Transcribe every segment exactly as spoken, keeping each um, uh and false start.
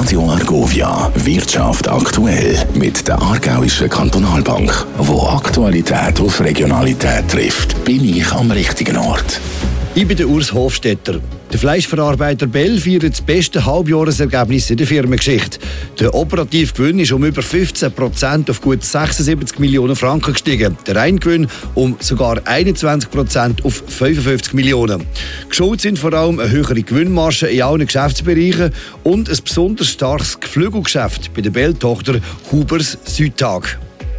Radio Argovia, Wirtschaft aktuell mit der Aargauischen Kantonalbank. Wo Aktualität auf Regionalität trifft, bin ich am richtigen Ort. Ich bin der Urs Hofstetter. Der Fleischverarbeiter Bell feiert das beste Halbjahresergebnis in der Firmengeschichte. Der operative Gewinn ist um über fünfzehn Prozent auf gut sechsundsiebzig Millionen Franken gestiegen. Der Reingewinn um sogar einundzwanzig Prozent auf fünfundfünfzig Millionen. Geschuld sind vor allem eine höhere Gewinnmarge in allen Geschäftsbereichen und ein besonders starkes Geflügelgeschäft bei der Bell-Tochter Hubers Südtag.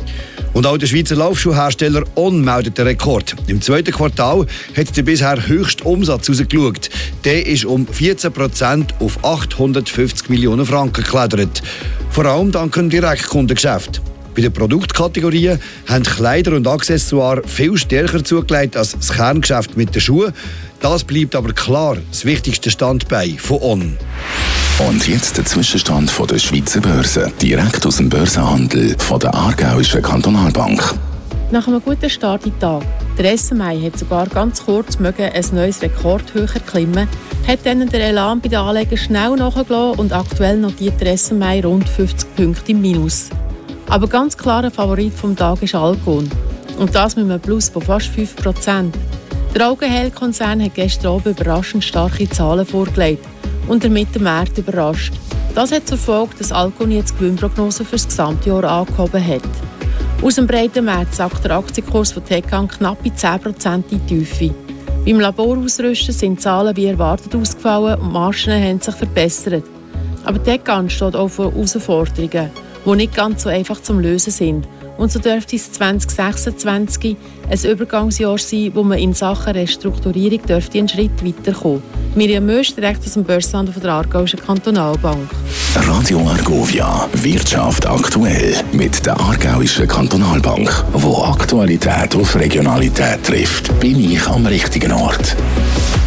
Und auch der Schweizer Laufschuhhersteller On meldet den Rekord. Im zweiten Quartal hat der bisher höchste Umsatz rausgeschaut. Der ist um vierzehn Prozent auf achthundertfünfzig Millionen Franken geklettert. Vor allem dank dem Direktkundengeschäft. Bei den Produktkategorien haben Kleider und Accessoires viel stärker zugelegt als das Kerngeschäft mit den Schuhen. Das bleibt aber klar das wichtigste Standbein von On. Und jetzt der Zwischenstand von der Schweizer Börse. Direkt aus dem Börsenhandel von der Aargauischen Kantonalbank. Nach einem guten Start in den Tag. Der S M I hat sogar ganz kurz mögen ein neues Rekordhöhe erklimmen, hat dann der Elan bei den Anlegern schnell nachgelassen und aktuell notiert der S M I rund fünfzig Punkte im Minus. Aber ganz klar ein Favorit vom Tag ist Alcon. Und das mit einem Plus von fast fünf Prozent. Der Augenheil-Konzern hat gestern Abend überraschend starke Zahlen vorgelegt und damit den Markt überrascht. Das hat zur Folge, dass Alcon jetzt die Gewinnprognose für das Gesamtjahr angehoben hat. Aus dem breiten Markt sackt der Aktienkurs von Tecan knapp bei zehn Prozent in die Tiefe. Beim Laborausrüsten sind die Zahlen wie erwartet ausgefallen und die Margen haben sich verbessert. Aber Tecan steht auch vor Herausforderungen, die nicht ganz so einfach zum Lösen sind. Und so dürfte es zwanzig sechsundzwanzig ein Übergangsjahr sein, wo man in Sachen Restrukturierung dürfte einen Schritt weiterkommen. Miriam Mösch, direkt aus dem Börsenhandel von der Aargauischen Kantonalbank. Radio Argovia, Wirtschaft aktuell mit der Aargauischen Kantonalbank. Wo Aktualität auf Regionalität trifft, bin ich am richtigen Ort.